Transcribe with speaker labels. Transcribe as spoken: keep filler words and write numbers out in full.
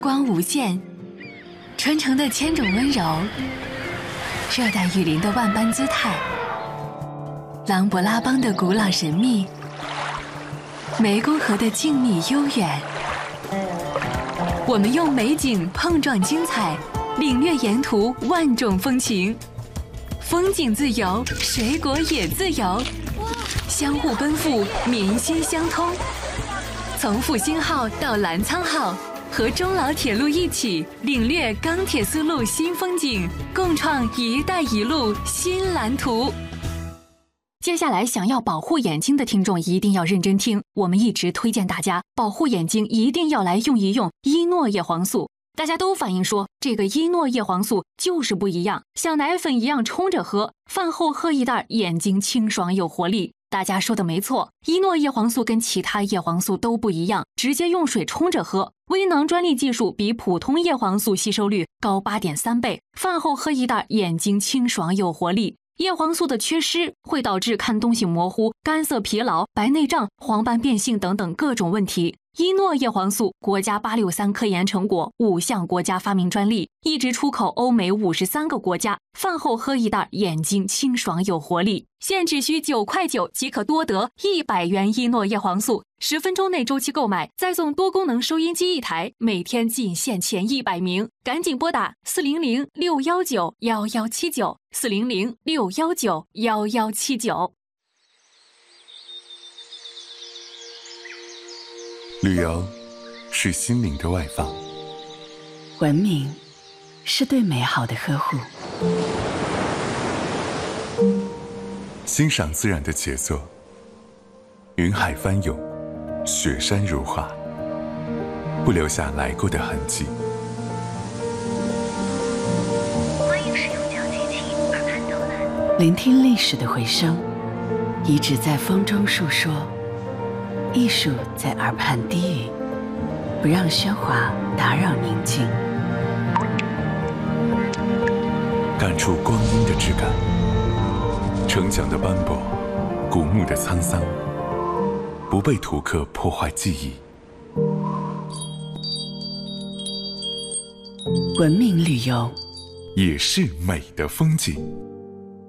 Speaker 1: 光无限，春城的千种温柔，热带雨林的万般姿态，琅勃拉邦的古老神秘，湄公河的静谧悠远。我们用美景碰撞精彩，领略沿途万种风情。风景自由，水果也自由，相互奔赴，民心相通。从复兴号到澜沧号，和中老铁路一起领略钢铁丝路新风景，共创“一带一路”新蓝图。接下来，想要保护眼睛的听众一定要认真听，我们一直推荐大家保护眼睛，一定要来用一用伊诺叶黄素。大家都反映说，这个伊诺叶黄素就是不一样，像奶粉一样冲着喝，饭后喝一袋，眼睛清爽有活力。大家说的没错，伊诺叶黄素跟其他叶黄素都不一样，直接用水冲着喝。微囊专利技术比普通叶黄素吸收率高 八点三 倍，饭后喝一袋，眼睛清爽有活力。叶黄素的缺失会导致看东西模糊、干涩疲劳、白内障、黄斑变性等等各种问题。伊诺叶黄素国家八六三科研成果，五项国家发明专利，一直出口欧美五十三个国家。饭后喝一袋，眼睛清爽有活力。现只需九块九即可多得一百元伊诺叶黄素，十分钟内周期购买，再送多功能收音机一台，每天仅限前一百名，赶紧拨打四零零六幺九幺幺七九四零零六幺九幺幺七九。
Speaker 2: 旅游是心灵的外放，
Speaker 3: 文明是对美好的呵护，
Speaker 2: 欣赏自然的杰作，云海翻涌，雪山如画，不留下来过的痕迹。
Speaker 4: 欢迎使用小机器耳畔导览，
Speaker 3: 聆听历史的回声，遗址在风中述说，艺术在耳畔低语，不让喧哗打扰宁静，
Speaker 2: 感触光阴的质感，城墙的斑驳，古墓的沧桑，不被图刻破坏记忆。
Speaker 3: 文明旅游
Speaker 2: 也是美的风景。